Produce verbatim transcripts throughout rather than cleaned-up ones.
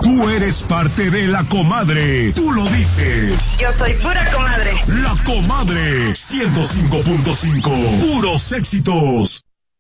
Tú eres parte de La Comadre. Tú lo dices. Yo soy pura comadre. La Comadre. ciento cinco punto cinco. Puros éxitos.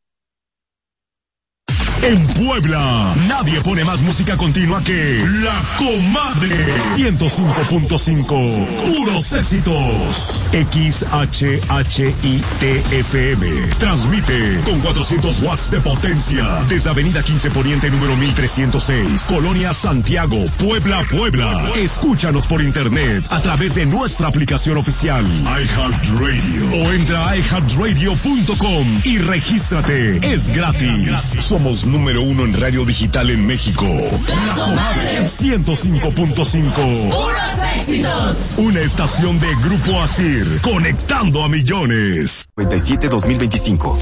En Puebla, nadie pone más música continua que La Comadre. ciento cinco punto cinco. Puros éxitos. X H H I T F M. Transmite con cuatrocientos watts de potencia. Desde Avenida quince Poniente, número mil trescientos seis. Colonia Santiago, Puebla, Puebla. Escúchanos por internet a través de nuestra aplicación oficial iHeartRadio. O entra a i heart radio punto com y regístrate. Es gratis. Somos número uno en radio digital en México. La Comadre. ciento cinco punto cinco. Puros éxitos. Una estación de Grupo Asir, conectando a millones. noventa y siete dos mil veinticinco.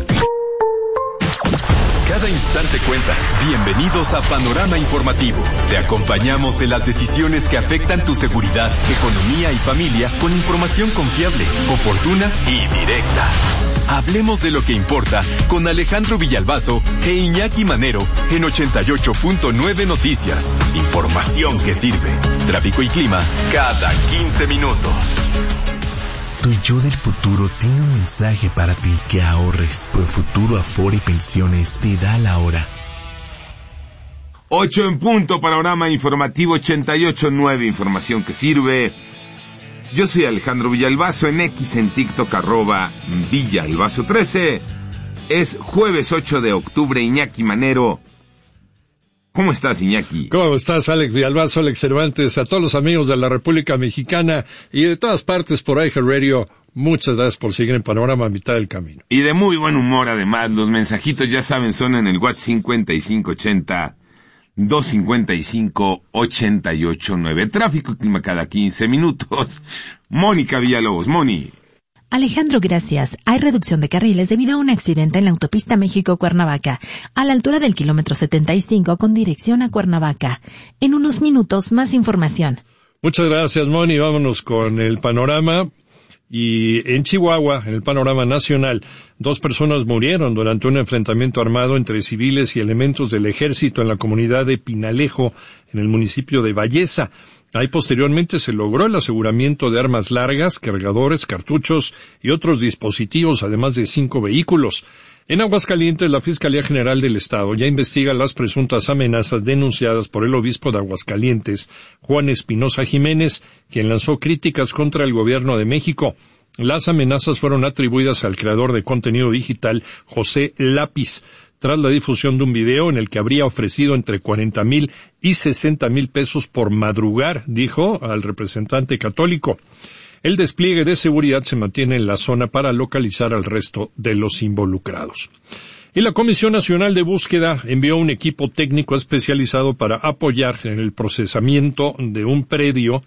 Cada instante cuenta. Bienvenidos a Panorama Informativo. Te acompañamos en las decisiones que afectan tu seguridad, economía y familia con información confiable, oportuna y directa. Hablemos de lo que importa con Alejandro Villalbazo e Iñaki Manero en ochenta y ocho punto nueve Noticias. Información que sirve. Tráfico y clima cada quince minutos. Tu yo del futuro tiene un mensaje para ti: que ahorres. Profuturo Afore Pensiones te da la hora. Ocho en punto, Panorama Informativo ochenta y ocho punto nueve, información que sirve. Yo soy Alejandro Villalbazo, en X, en TikTok, arroba Villalbazo trece. Es jueves ocho de octubre, Iñaki Manero. ¿Cómo estás, Iñaki? ¿Cómo estás, Alex Villalbazo, Alex Cervantes, a todos los amigos de la República Mexicana y de todas partes por iHeartRadio? Muchas gracias por seguir en Panorama a mitad del camino. Y de muy buen humor, además. Los mensajitos, ya saben, son en el WhatsApp cincuenta y cinco ochenta, doscientos cincuenta y cinco, ochenta y ocho nueve. Tráfico y clima cada quince minutos. Mónica Villalobos. Moni. Alejandro, gracias. Hay reducción de carriles debido a un accidente en la autopista México-Cuernavaca, a la altura del kilómetro setenta y cinco con dirección a Cuernavaca. En unos minutos, más información. Muchas gracias, Moni. Vámonos con el panorama. Y en Chihuahua, en el panorama nacional, dos personas murieron durante un enfrentamiento armado entre civiles y elementos del ejército en la comunidad de Pinalejo, en el municipio de Valleza. Ahí posteriormente se logró el aseguramiento de armas largas, cargadores, cartuchos y otros dispositivos, además de cinco vehículos. En Aguascalientes, la Fiscalía General del Estado ya investiga las presuntas amenazas denunciadas por el obispo de Aguascalientes, Juan Espinosa Jiménez, quien lanzó críticas contra el gobierno de México. Las amenazas fueron atribuidas al creador de contenido digital, José Lápiz, tras la difusión de un video en el que habría ofrecido entre cuarenta mil y sesenta mil pesos por madrugar, dijo al representante católico. El despliegue de seguridad se mantiene en la zona para localizar al resto de los involucrados. Y la Comisión Nacional de Búsqueda envió un equipo técnico especializado para apoyar en el procesamiento de un predio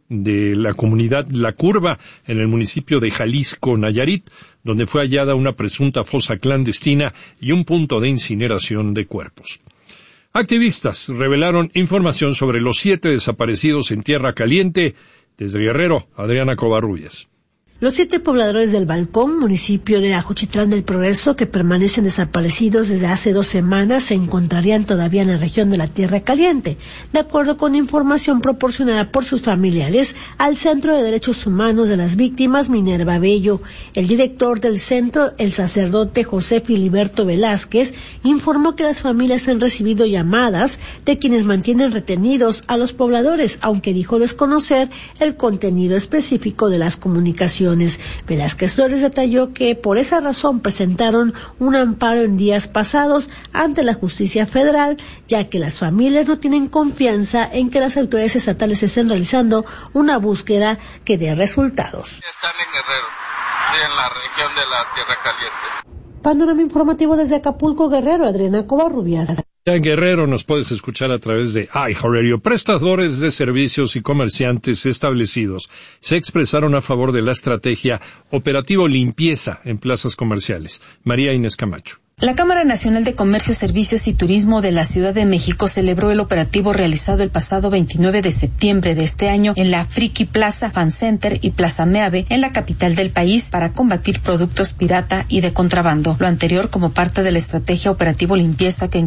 de la comunidad La Curva, en el municipio de Jalisco, Nayarit, donde fue hallada una presunta fosa clandestina y un punto de incineración de cuerpos. Activistas revelaron información sobre los siete desaparecidos en Tierra Caliente. Desde Guerrero, Adriana Covarrubias. Los siete pobladores del Balcón, municipio de Ajuchitlán del Progreso, que permanecen desaparecidos desde hace dos semanas, se encontrarían todavía en la región de la Tierra Caliente, de acuerdo con información proporcionada por sus familiares al Centro de Derechos Humanos de las Víctimas, Minerva Bello. El director del centro, el sacerdote José Filiberto Velázquez, informó que las familias han recibido llamadas de quienes mantienen retenidos a los pobladores, aunque dijo desconocer el contenido específico de las comunicaciones. Velázquez Flores detalló que por esa razón presentaron un amparo en días pasados ante la justicia federal, ya que las familias no tienen confianza en que las autoridades estatales estén realizando una búsqueda que dé resultados. Están en Guerrero, sí, en la región de la Tierra Caliente. Panorama informativo desde Acapulco, Guerrero, Adriana Covarrubias. En Guerrero nos puedes escuchar a través de iHeartRadio. Prestadores de servicios y comerciantes establecidos se expresaron a favor de la estrategia Operativo Limpieza en plazas comerciales. María Inés Camacho. La Cámara Nacional de Comercio, Servicios y Turismo de la Ciudad de México celebró el operativo realizado el pasado veintinueve de septiembre de este año en la Friki Plaza, Fan Center y Plaza Meave en la capital del país para combatir productos pirata y de contrabando. Lo anterior como parte de la estrategia Operativo Limpieza que encabeza la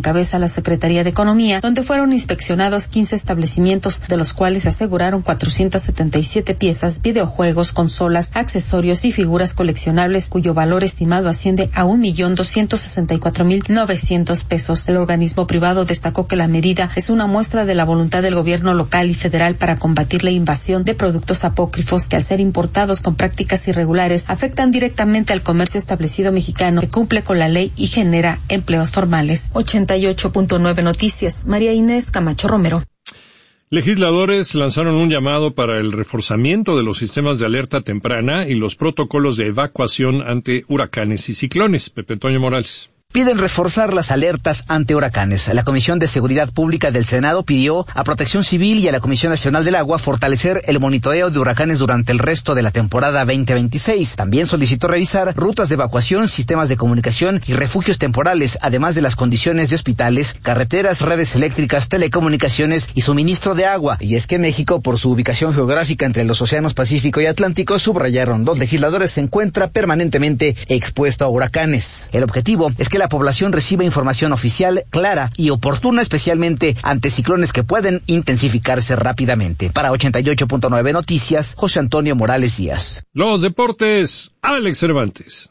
la Secretaría de Economía, donde fueron inspeccionados quince establecimientos, de los cuales se aseguraron cuatrocientas setenta y siete piezas, videojuegos, consolas, accesorios y figuras coleccionables, cuyo valor estimado asciende a un millón doscientos sesenta y cuatro mil novecientos pesos. El organismo privado destacó que la medida es una muestra de la voluntad del gobierno local y federal para combatir la invasión de productos apócrifos que, al ser importados con prácticas irregulares, afectan directamente al comercio establecido mexicano, que cumple con la ley y genera empleos formales. ochenta y ocho punto nueve Noticias, María Inés Camacho Romero. Legisladores lanzaron un llamado para el reforzamiento de los sistemas de alerta temprana y los protocolos de evacuación ante huracanes y ciclones. Pepe Toño Morales. Piden reforzar las alertas ante huracanes. La Comisión de Seguridad Pública del Senado pidió a Protección Civil y a la Comisión Nacional del Agua fortalecer el monitoreo de huracanes durante el resto de la temporada veinte veintiséis. También solicitó revisar rutas de evacuación, sistemas de comunicación y refugios temporales, además de las condiciones de hospitales, carreteras, redes eléctricas, telecomunicaciones y suministro de agua. Y es que México, por su ubicación geográfica entre los océanos Pacífico y Atlántico, subrayaron, los legisladores se encuentra permanentemente expuesto a huracanes. El objetivo es que la población reciba información oficial, clara y oportuna, especialmente ante ciclones que pueden intensificarse rápidamente. Para ochenta y ocho punto nueve Noticias, José Antonio Morales Díaz. Los deportes, Alex Cervantes.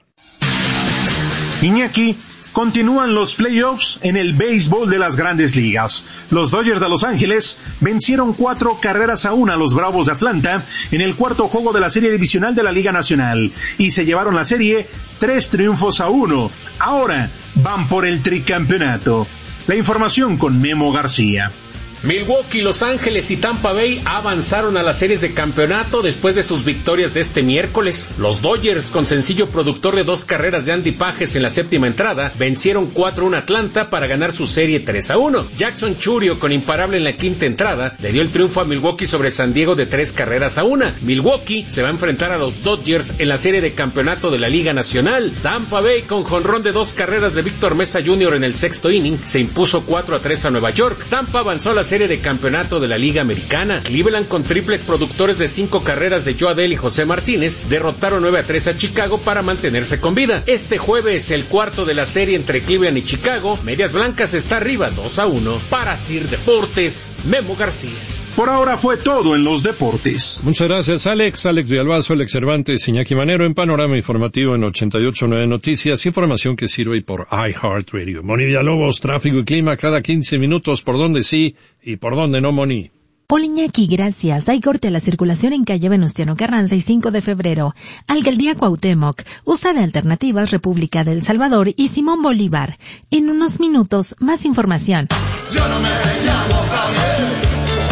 Iñaki, continúan los playoffs en el béisbol de las Grandes Ligas. Los Dodgers de Los Ángeles vencieron cuatro carreras a una a los Bravos de Atlanta en el cuarto juego de la serie divisional de la Liga Nacional y se llevaron la serie tres triunfos a uno. Ahora van por el tricampeonato. La información con Memo García. Milwaukee, Los Ángeles y Tampa Bay avanzaron a las series de campeonato después de sus victorias de este miércoles. Los Dodgers, con sencillo productor de dos carreras de Andy Pages en la séptima entrada, vencieron cuatro a uno a Atlanta para ganar su serie tres a uno. Jackson Churio, con imparable en la quinta entrada, le dio el triunfo a Milwaukee sobre San Diego de tres carreras a una. Milwaukee se va a enfrentar a los Dodgers en la serie de campeonato de la Liga Nacional. Tampa Bay, con jonrón de dos carreras de Víctor Mesa junior en el sexto inning, se impuso cuatro a tres a Nueva York. Tampa avanzó a la serie de campeonato de la Liga Americana. Cleveland, con triples productores de cinco carreras de Joe Adell y José Martínez, derrotaron nueve a tres a Chicago para mantenerse con vida. Este jueves, el cuarto de la serie entre Cleveland y Chicago, Medias Blancas está arriba dos a uno. Para Sir Deportes, Memo García. Por ahora fue todo en los deportes. Muchas gracias, Alex. Alex Villalbazo, Alex Cervantes, Iñaki Manero en Panorama Informativo en ochenta y ocho punto nueve Noticias. Información que sirve por iHeartRadio. Moni Villalobos, tráfico y clima cada quince minutos. ¿Por dónde sí y por dónde no, Moni? Hola Iñaki, gracias. Hay corte a la circulación en calle Venustiano Carranza y cinco de febrero. Alcaldía Cuauhtémoc, usa de alternativas República del Salvador y Simón Bolívar. En unos minutos, más información. Yo no me llamo Javier.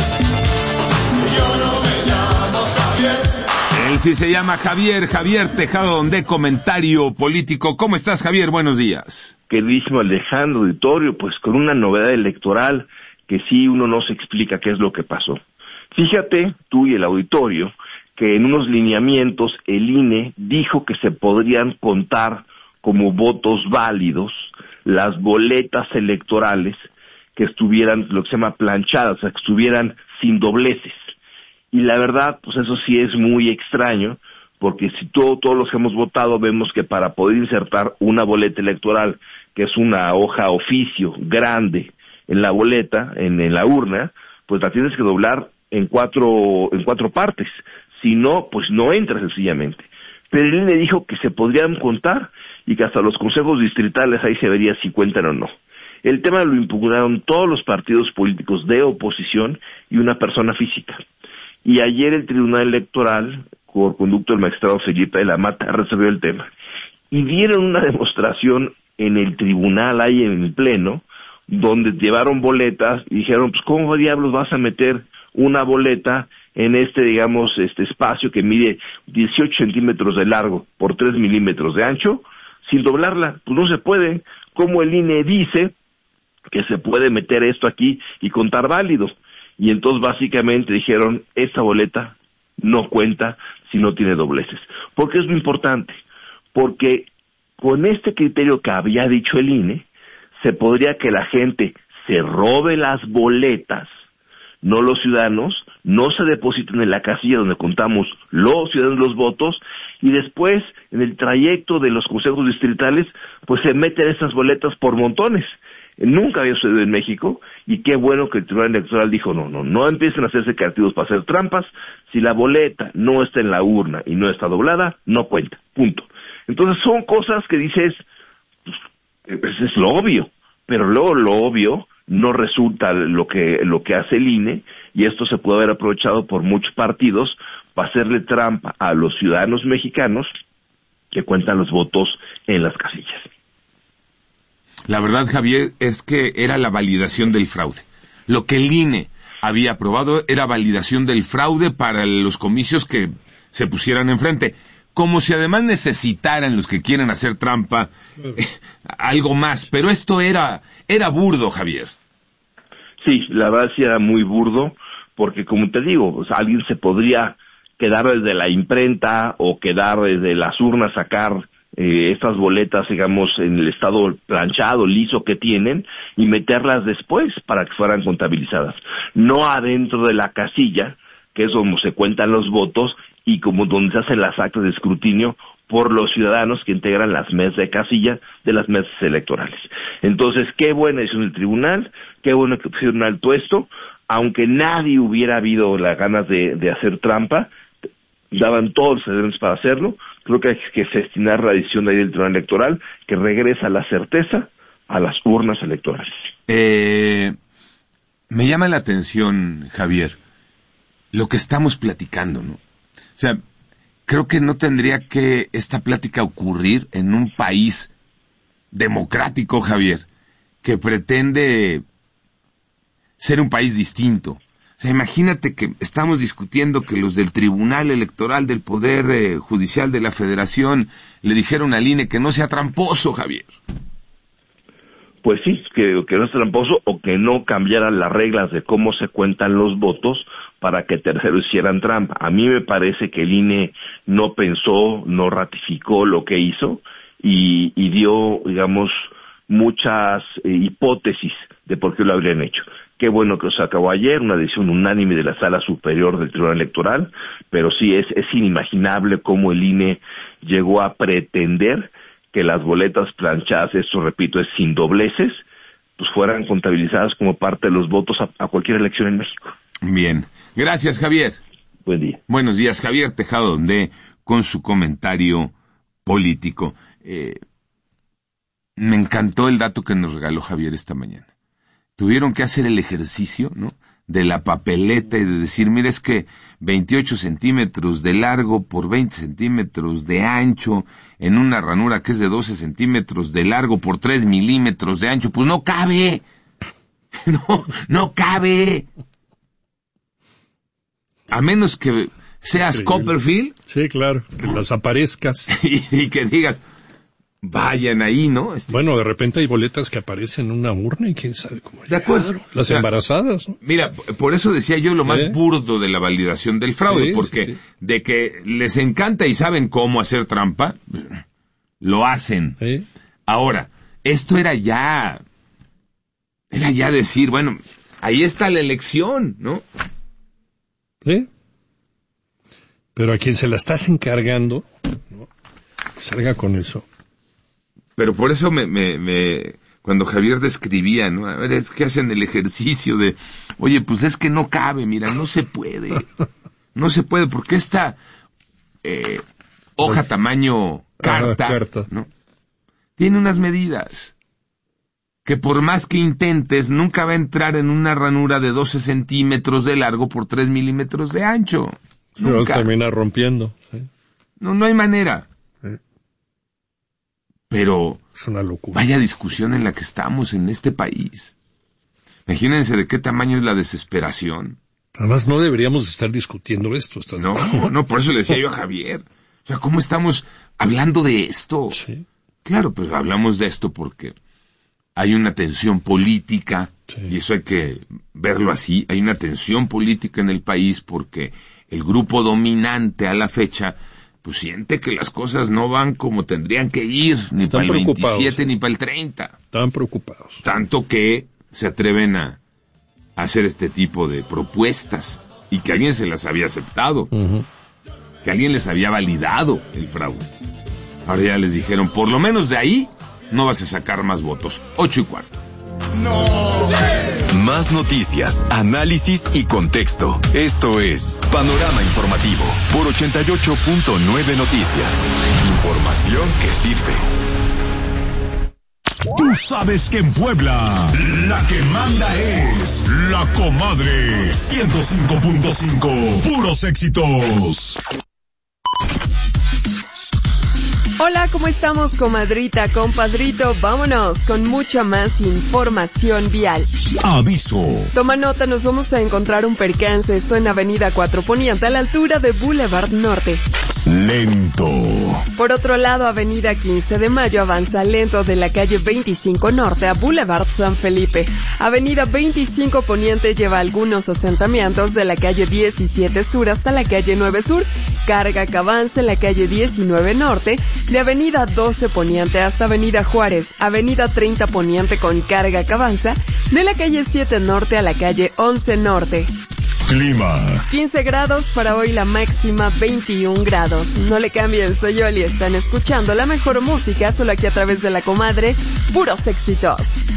Yo no me llamo Javier. Él sí se llama Javier, Javier Tejado, donde comentario político. ¿Cómo estás, Javier? Buenos días. Queridísimo Alejandro Auditorio, pues con una novedad electoral que sí uno no se explica qué es lo que pasó. Fíjate, tú y el auditorio, que en unos lineamientos el I N E dijo que se podrían contar como votos válidos las boletas electorales que estuvieran, lo que se llama planchadas, o sea, que estuvieran sin dobleces. Y la verdad, pues eso sí es muy extraño, porque si todo, todos los que hemos votado vemos que para poder insertar una boleta electoral, que es una hoja oficio grande en la boleta, en, en la urna, pues la tienes que doblar en cuatro, en cuatro partes. Si no, pues no entra sencillamente. Pero el I N E dijo que se podrían contar y que hasta los consejos distritales ahí se vería si cuentan o no. El tema lo impugnaron todos los partidos políticos de oposición y una persona física. Y ayer el Tribunal Electoral, por conducto del magistrado Felipe de la Mata, resolvió el tema. Y dieron una demostración en el tribunal, ahí en el pleno, donde llevaron boletas y dijeron, pues ¿cómo diablos vas a meter una boleta en este, digamos, este espacio que mide dieciocho centímetros de largo por tres milímetros de ancho, sin doblarla? Pues no se puede. Como el I N E dice que se puede meter esto aquí y contar válido. Y entonces básicamente dijeron, esta boleta no cuenta si no tiene dobleces. ¿Por qué es lo importante? Porque con este criterio que había dicho el I N E, se podría que la gente se robe las boletas, no los ciudadanos, no se depositen en la casilla donde contamos los ciudadanos los votos, y después, en el trayecto de los consejos distritales, pues se meten esas boletas por montones. Nunca había sucedido en México, y qué bueno que el Tribunal Electoral dijo, no, no, no empiecen a hacerse creativos para hacer trampas, si la boleta no está en la urna y no está doblada, no cuenta, punto. Entonces son cosas que dices, pues, es lo obvio, pero luego lo obvio no resulta lo que, lo que hace el I N E, y esto se puede haber aprovechado por muchos partidos para hacerle trampa a los ciudadanos mexicanos que cuentan los votos en las casillas. La verdad, Javier, es que era la validación del fraude. Lo que el I N E había aprobado era validación del fraude para los comicios que se pusieran enfrente. Como si además necesitaran los que quieren hacer trampa eh, algo más. Pero esto era, era burdo, Javier. Sí, la verdad sí era muy burdo, porque como te digo, o sea, alguien se podría quedar desde la imprenta o quedar desde las urnas, sacar eh, estas boletas, digamos, en el estado planchado, liso que tienen, y meterlas después para que fueran contabilizadas. No adentro de la casilla, que es donde se cuentan los votos y como donde se hacen las actas de escrutinio por los ciudadanos que integran las mesas de casilla de las mesas electorales. Entonces, qué buena decisión del tribunal, qué bueno que pusieron alto esto, aunque nadie hubiera habido las ganas de, de hacer trampa, daban todos los elementos para hacerlo. Creo que hay que destinar la decisión de ahí del Tribunal Electoral, que regresa la certeza a las urnas electorales. Eh, me llama la atención, Javier, lo que estamos platicando, ¿no? O sea, creo que no tendría que esta plática ocurrir en un país democrático, Javier, que pretende ser un país distinto. O sea, imagínate que estamos discutiendo que los del Tribunal Electoral del Poder eh, Judicial de la Federación le dijeron al I N E que no sea tramposo, Javier. Pues sí, que, que no es tramposo, o que no cambiaran las reglas de cómo se cuentan los votos para que terceros hicieran trampa. A mí me parece que el I N E no pensó, no ratificó lo que hizo y, y dio, digamos, muchas eh, hipótesis de por qué lo habrían hecho. Qué bueno que se acabó ayer, una decisión unánime de la Sala Superior del Tribunal Electoral, pero sí es, es inimaginable cómo el I N E llegó a pretender que las boletas planchadas, esto repito, es sin dobleces, pues fueran contabilizadas como parte de los votos a, a cualquier elección en México. Bien, gracias, Javier. Buen día. Buenos días, Javier Tejado Donde, con su comentario político. Eh, me encantó el dato que nos regaló Javier esta mañana. Tuvieron que hacer el ejercicio, ¿no?, de la papeleta y de decir, mira, es que veintiocho centímetros de largo por veinte centímetros de ancho en una ranura que es de doce centímetros de largo por tres milímetros de ancho, pues no cabe. No, no cabe. A menos que seas Increíble. Copperfield. Sí, claro, que las aparezcas. Y, y que digas, vayan ahí, ¿no? Este... Bueno, de repente hay boletas que aparecen en una urna y quién sabe cómo. De acuerdo. Las o sea, embarazadas, ¿no? Mira, por eso decía yo lo más ¿Eh? burdo de la validación del fraude, sí, porque sí, sí. de que les encanta y saben cómo hacer trampa, lo hacen. ¿Sí? Ahora, esto era ya, era ya decir, bueno, ahí está la elección, ¿no? ¿Sí? Pero a quien se la estás encargando, ¿no?, salga con eso. Pero por eso me, me, me, cuando Javier describía, ¿no? A ver, es que hacen el ejercicio de, oye, pues es que no cabe, mira, no se puede. No se puede, porque esta eh, hoja pues, tamaño carta, ah, carta, ¿no?, tiene unas medidas que por más que intentes, nunca va a entrar en una ranura de doce centímetros de largo por tres milímetros de ancho. Se va a terminar rompiendo. ¿Sí? No, no hay manera. Pero es una locura. Vaya discusión en la que estamos en este país. Imagínense de qué tamaño es la desesperación. Además, no deberíamos estar discutiendo esto. ¿Estás no, no, no, por eso le decía yo a Javier. O sea, ¿cómo estamos hablando de esto? Sí. Claro, pues hablamos de esto porque hay una tensión política, sí, y eso hay que verlo así. Hay una tensión política en el país porque el grupo dominante a la fecha pues siente que las cosas no van como tendrían que ir, ni para el veintisiete, ni para el treinta. Están preocupados. Tanto que se atreven a, a hacer este tipo de propuestas, y que alguien se las había aceptado, uh-huh, que alguien les había validado el fraude. Ahora ya les dijeron, por lo menos de ahí no vas a sacar más votos. Ocho y cuarto. No. Sí. Más noticias, análisis y contexto. Esto es Panorama Informativo por ochenta y ocho punto nueve Noticias. Información que sirve. Tú sabes que en Puebla la que manda es La Comadre. ciento cinco punto cinco, puros éxitos. Hola, ¿cómo estamos, comadrita, compadrito? Vámonos con mucha más información vial. Aviso. Toma nota, nos vamos a encontrar un percance, esto en Avenida cuatro Poniente, a la altura de Boulevard Norte. Lento. Por otro lado, Avenida quince de Mayo avanza lento de la calle veinticinco Norte a Boulevard San Felipe. Avenida veinticinco Poniente lleva algunos asentamientos de la calle diecisiete Sur hasta la calle nueve Sur. Carga que avanza en la calle diecinueve Norte, de Avenida doce Poniente hasta Avenida Juárez. Avenida treinta Poniente con carga que avanza de la calle siete Norte a la calle once Norte. Clima. quince grados para hoy, la máxima veintiún grados. No le cambien, soy Yoli, están escuchando la mejor música solo aquí a través de La Comadre, puros éxitos.